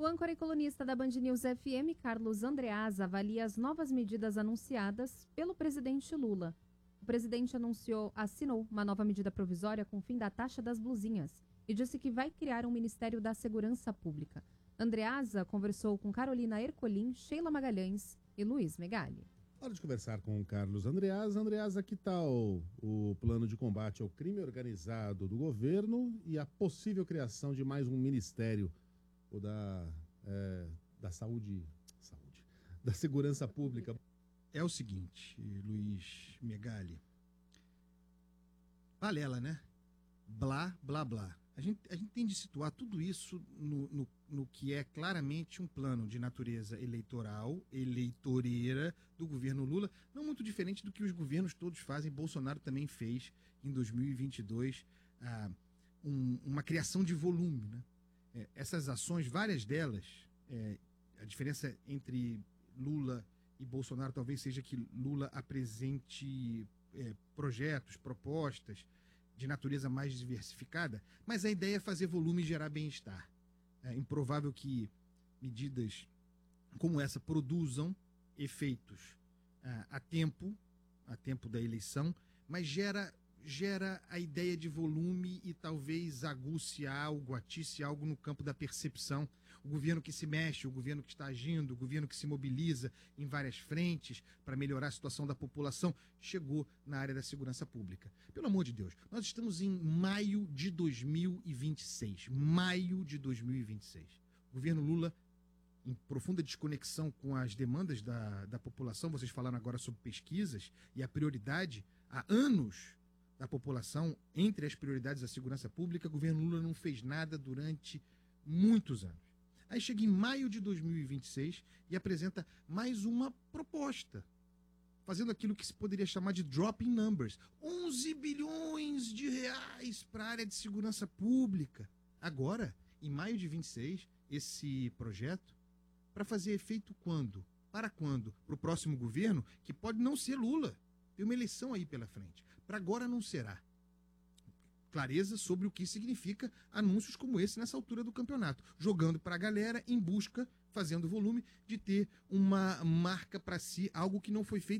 âncora e colunista da Band News FM, Carlos Andreasa, avalia as novas medidas anunciadas pelo presidente Lula. O presidente assinou uma nova medida provisória com o fim da taxa das blusinhas e disse que vai criar um Ministério da Segurança Pública. Andreasa conversou com Carolina Ercolim, Sheila Magalhães e Luiz Megali. Hora de conversar com o Carlos Andreasa. Andreasa, que tal o plano de combate ao crime organizado do governo e a possível criação de mais um ministério da saúde, da segurança pública? É o seguinte, Luiz Megali, balela, né? Blá, blá, blá. A gente tem de situar tudo isso no que é claramente um plano de natureza eleitoreira do governo Lula, não muito diferente do que os governos todos fazem. Bolsonaro também fez em 2022 uma criação de volume, né? Essas ações, várias delas, a diferença entre Lula e Bolsonaro talvez seja que Lula apresente projetos, propostas de natureza mais diversificada, mas a ideia é fazer volume e gerar bem-estar. É improvável que medidas como essa produzam efeitos a tempo da eleição, mas gera a ideia de volume e talvez aguce algo, atice algo no campo da percepção. O governo que se mexe, o governo que está agindo, o governo que se mobiliza em várias frentes para melhorar a situação da população, chegou na área da segurança pública. Pelo amor de Deus, nós estamos em maio de 2026. Maio de 2026. O governo Lula, em profunda desconexão com as demandas da população, vocês falaram agora sobre pesquisas e a prioridade há anos da população, entre as prioridades da segurança pública, o governo Lula não fez nada durante muitos anos. Aí chega em maio de 2026 e apresenta mais uma proposta, fazendo aquilo que se poderia chamar de dropping numbers. 11 bilhões de reais para a área de segurança pública. Agora, em maio de 26, esse projeto, para fazer efeito quando? Para quando? Para o próximo governo, que pode não ser Lula. Tem uma eleição aí pela frente. Para agora não será. Clareza sobre o que significa anúncios como esse nessa altura do campeonato. Jogando para a galera em busca, fazendo volume, de ter uma marca para si, algo que não foi feito